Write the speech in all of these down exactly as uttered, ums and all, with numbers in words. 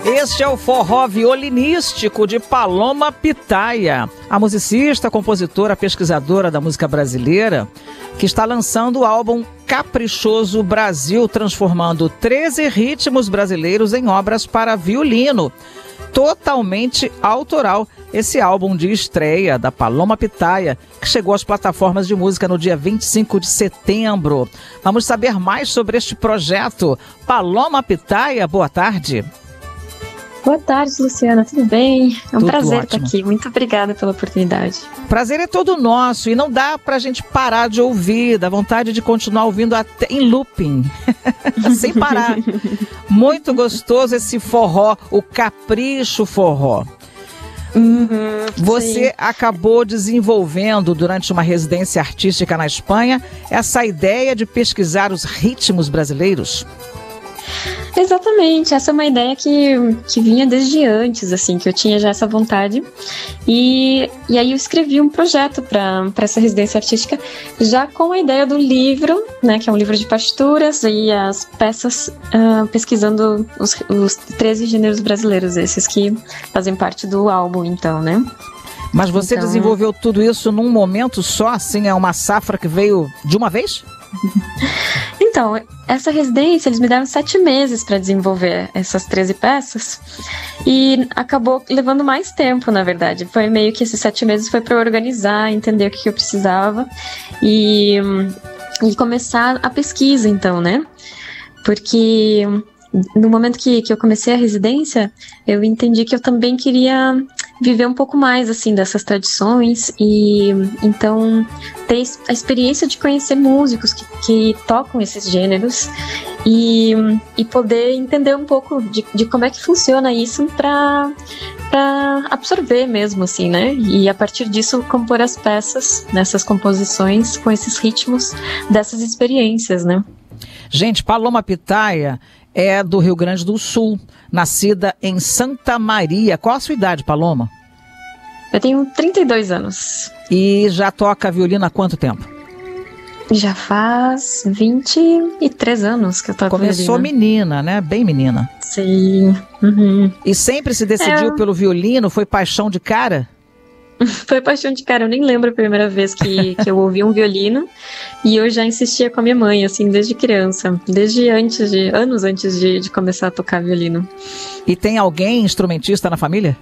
Este é o forró violinístico de Paloma Pitaya, a musicista, compositora, pesquisadora da música brasileira, que está lançando o álbum Caprichoso Brasil, transformando treze ritmos brasileiros em obras para violino, totalmente autoral. Esse álbum de estreia da Paloma Pitaya, que chegou às plataformas de música no dia vinte e cinco de setembro. Vamos saber mais sobre este projeto. Paloma Pitaya, boa tarde. Boa tarde, Luciana, tudo bem? É um Tudo prazer ótimo. estar aqui, muito obrigada pela oportunidade. Prazer é todo nosso e não dá pra gente parar de ouvir, dá vontade de continuar ouvindo até em looping, sem parar. Muito gostoso esse forró, o Capricho Forró. Uhum, Você sim. acabou desenvolvendo durante uma residência artística na Espanha essa ideia de pesquisar os ritmos brasileiros? Exatamente, essa é uma ideia que, que vinha desde antes, assim, que eu tinha já essa vontade. E, e aí eu escrevi um projeto para essa residência artística, já com a ideia do livro, né, que é um livro de partituras, e as peças uh, pesquisando os, os treze gêneros brasileiros, esses que fazem parte do álbum, então, né? Mas você Então... desenvolveu tudo isso num momento só, assim, é uma safra que veio de uma vez? Então, essa residência, eles me deram sete meses para desenvolver essas treze peças e acabou levando mais tempo, na verdade. Foi meio que esses sete meses foi para organizar, entender o que eu precisava e, e começar a pesquisa, então, né? Porque no momento que, que eu comecei a residência, eu entendi que eu também queria viver um pouco mais, assim, dessas tradições e, então, ter a experiência de conhecer músicos que, que tocam esses gêneros e, e poder entender um pouco de, de como é que funciona isso para para absorver mesmo, assim, né? E a partir disso, compor as peças nessas composições com esses ritmos dessas experiências, né? Gente, Paloma Pitaya é do Rio Grande do Sul, nascida em Santa Maria. Qual a sua idade, Paloma? Eu tenho trinta e dois anos. E já toca violino há quanto tempo? Já faz vinte e três anos que eu toco Começou violino. menina, né? Bem menina. Sim. Uhum. E sempre se decidiu É. pelo violino? Foi paixão de cara? Foi paixão de cara, eu nem lembro a primeira vez que, que eu ouvi um violino e eu já insistia com a minha mãe, assim, desde criança, desde antes de, anos antes de, de começar a tocar violino. E tem alguém instrumentista na família?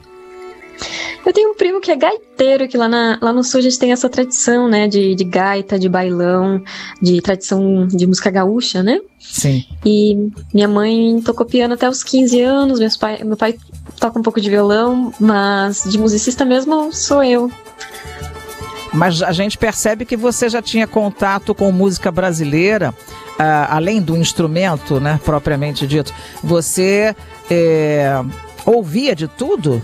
Eu tenho um primo que é gaiteiro, que lá, na, lá no sul a gente tem essa tradição, né, de, de gaita, de bailão, de tradição de música gaúcha, né? Sim. E minha mãe tocou piano até os quinze anos, meus pai, meu pai toca um pouco de violão, mas de musicista mesmo sou eu. Mas a gente percebe que você já tinha contato com música brasileira, ah, além do instrumento, né, propriamente dito. Você é, ouvia de tudo?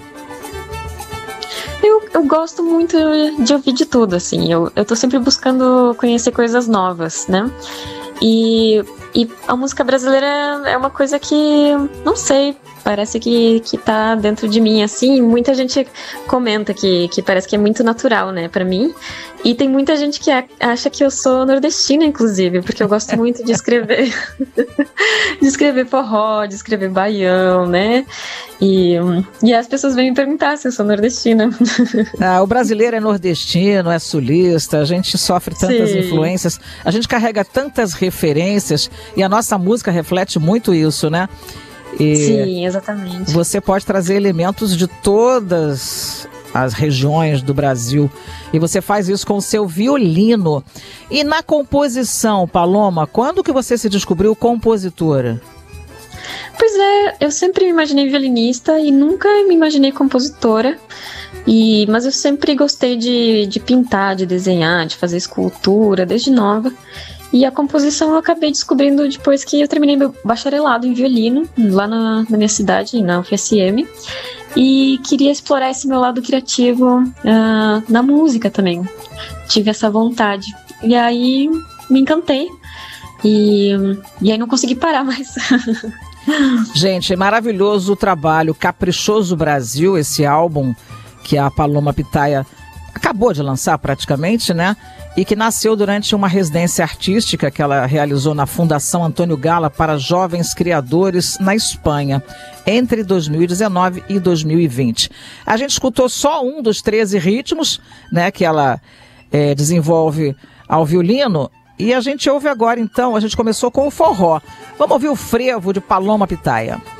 Eu, eu gosto muito de ouvir de tudo, assim. Eu, eu tô sempre buscando conhecer coisas novas, né? E, e a música brasileira é uma coisa que, não sei, parece que, que tá dentro de mim, assim. Muita gente comenta que, que parece que é muito natural, né, pra mim. E tem muita gente que acha que eu sou nordestina, inclusive, porque eu gosto muito de escrever de escrever forró, de escrever baião, né? E, e as pessoas vêm me perguntar se eu sou nordestina. Ah, o brasileiro é nordestino, é sulista, a gente sofre tantas Sim. influências, a gente carrega tantas referências e a nossa música reflete muito isso, né? E Sim, exatamente. você pode trazer elementos de todas as regiões do Brasil e você faz isso com o seu violino. E na composição, Paloma, quando que você se descobriu compositora? Pois é, eu sempre me imaginei violinista e nunca me imaginei compositora. E, mas eu sempre gostei de, de pintar, de desenhar, de fazer escultura, desde nova. E a composição eu acabei descobrindo depois que eu terminei meu bacharelado em violino, lá na, na minha cidade, na U F S M. E queria explorar esse meu lado criativo uh, na música também. Tive essa vontade. E aí me encantei. E, e aí não consegui parar mais. Gente, é maravilhoso o trabalho, Caprichoso Brasil, esse álbum que a Paloma Pitaya acabou de lançar praticamente, né? e que nasceu durante uma residência artística que ela realizou na Fundação Antônio Gala para jovens criadores na Espanha, entre dois mil e dezenove e dois mil e vinte. A gente escutou só um dos treze ritmos, né, que ela é, desenvolve ao violino, e a gente ouve agora, então, a gente começou com o forró. Vamos ouvir o frevo de Paloma Pitaya.